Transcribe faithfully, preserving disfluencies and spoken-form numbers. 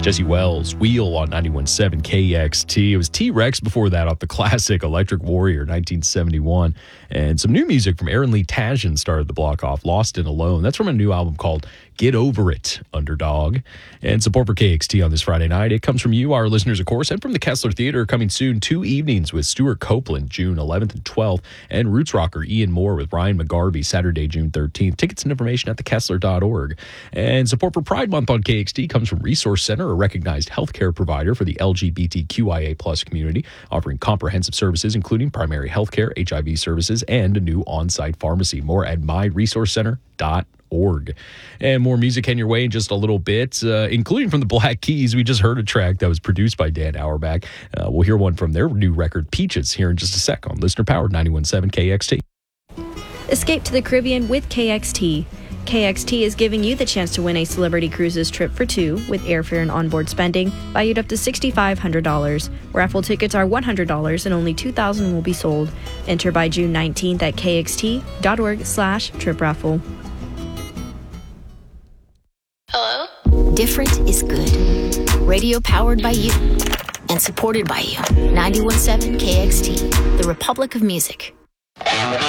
Jesse Wells, Wheel on ninety-one point seven K X T. It was T-Rex before that off the classic Electric Warrior, nineteen seventy-one. And some new music from Aaron Lee Tasjan started the block off, Lost and Alone. That's from a new album called Get Over It, Underdog. And support for K X T on this Friday night, it comes from you, our listeners, of course, and from the Kessler Theater, coming soon, two evenings with Stuart Copeland, June eleventh and twelfth, and roots rocker Ian Moore with Ryan McGarvey, Saturday, June thirteenth. Tickets and information at the kessler dot org. And support for Pride Month on K X T comes from Resource Center, a recognized healthcare provider for the L G B T Q I A plus community, offering comprehensive services, including primary healthcare, H I V services, and a new on-site pharmacy. More at my resource center dot org. And more music heading your way in just a little bit, uh, including from the Black Keys. We just heard a track that was produced by Dan Auerbach. Uh, we'll hear one from their new record, Peaches, here in just a sec on Listener Powered ninety-one point seven K X T. Escape to the Caribbean with K X T. K X T is giving you the chance to win a Celebrity Cruises trip for two with airfare and onboard spending valued up to six thousand five hundred dollars. Raffle tickets are one hundred dollars and only two thousand will be sold. Enter by June nineteenth at K X T dot org slash trip raffle. Hello? Different is good. Radio powered by you and supported by you. ninety-one point seven K X T, the Republic of Music.